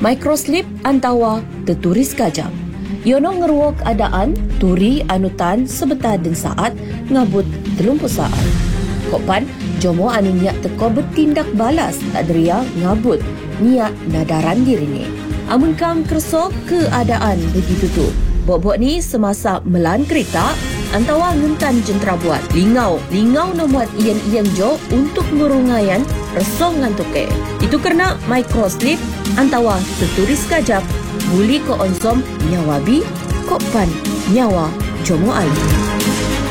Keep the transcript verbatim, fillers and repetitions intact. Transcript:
Microslip antawa terturis kajam. Yono ngeruok adaan turi anutan sebentar dan saat ngabut terlumpur saat. Kopan, jomo anu niat teko bertindak balas tak deria ngabut niat nadaran diri ni. Amun kam kerso keadaan begitu tu. Bok-bok ni semasa melan kereta antawa ngentan jentera buat lingau lingau nomuat ian-ian jo untuk ngurungayan resong ngantuke. Itu kerana microslip antawa terturis kajap buli ko onsom nyawabi kopan nyawa jomo ali.